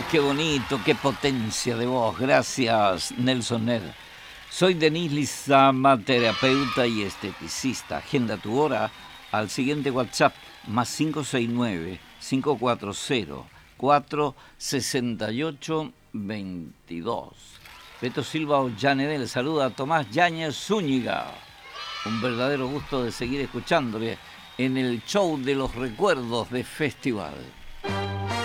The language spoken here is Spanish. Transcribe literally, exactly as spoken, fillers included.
qué bonito, qué potencia de voz. Gracias, Nelson Ned. Soy Denis Lizama, terapeuta y esteticista. Agenda tu hora al siguiente WhatsApp, más cinco seis nueve, cinco cuatro cero, cuatro seis ocho dos dos. Beto Silva Ollanede le saluda a Tomás Yáñez Zúñiga. Un verdadero gusto de seguir escuchándole en el show de los recuerdos de Festival.